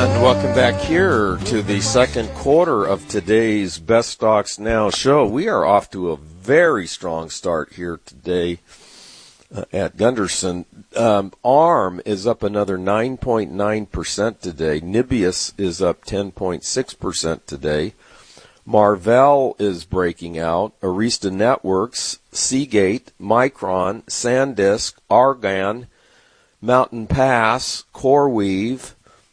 And welcome back here to the second quarter of today's Best Stocks Now show. We are off to a very strong start here today at Gunderson. ARM is up another 9.9% today. Nibius is up 10.6% today. Marvell is breaking out. Arista Networks, Seagate, Micron, SanDisk, Argan, Mountain Pass, CoreWeave,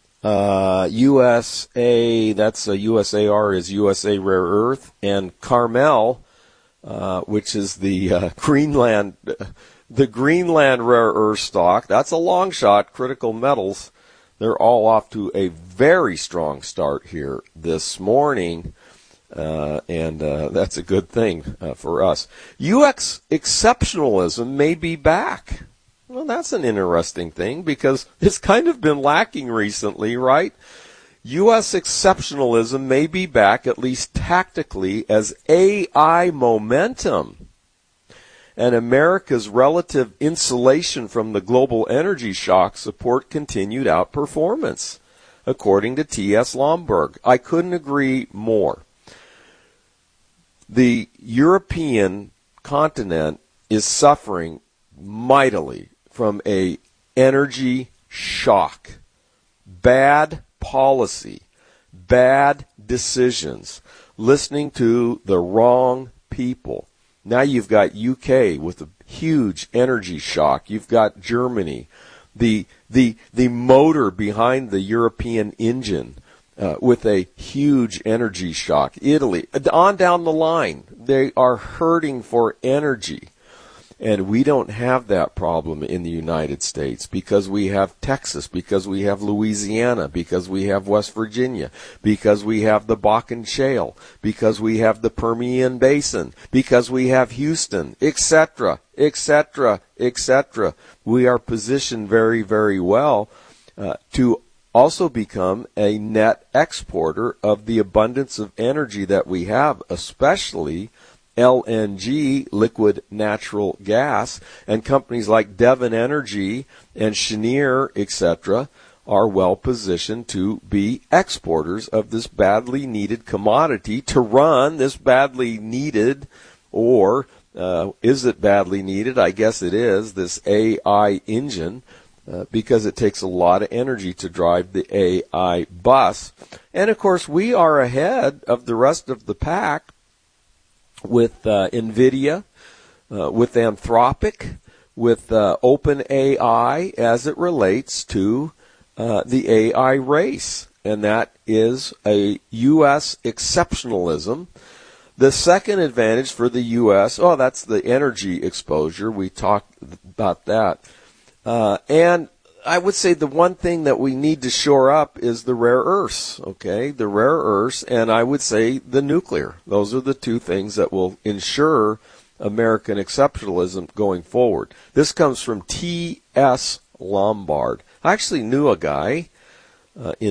USA, that's USAR is USA Rare Earth, and Carmel, which is the Greenland Rare Earth stock. That's a long shot. Critical Metals, they're all off to a very strong start here this morning, and that's a good thing for us. UX exceptionalism may be back. Well, that's an interesting thing because it's kind of been lacking recently, right? U.S. exceptionalism may be back, at least tactically, as AI momentum and America's relative insulation from the global energy shock support continued outperformance, according to T.S. Lomborg. I couldn't agree more. The European continent is suffering mightily from a energy shock, bad policy, bad decisions, listening to the wrong people. Now you've got UK with a huge energy shock. You've got Germany, the motor behind the European engine with a huge energy shock. Italy, on down the line, they are hurting for energy. And we don't have that problem in the United States because we have Texas, because we have Louisiana, because we have West Virginia, because we have the Bakken Shale, because we have the Permian Basin, because we have Houston, etc., etc., etc. We are positioned very, very well to also become a net exporter of the abundance of energy that we have, especially LNG, liquid natural gas, and companies like Devon Energy and Cheniere, etc., are well positioned to be exporters of this badly needed commodity to run this badly needed, or is it badly needed? I guess it is, this AI engine, because it takes a lot of energy to drive the AI bus. And of course, we are ahead of the rest of the pack with NVIDIA, with Anthropic, with OpenAI as it relates to the AI race. And that is a U.S. exceptionalism. The second advantage for the U.S., that's the energy exposure. We talked about that. And I would say the one thing that we need to shore up is the rare earths, okay? The rare earths, and I would say the nuclear. Those are the two things that will ensure American exceptionalism going forward. This comes from T.S. Lombard. I actually knew a guy in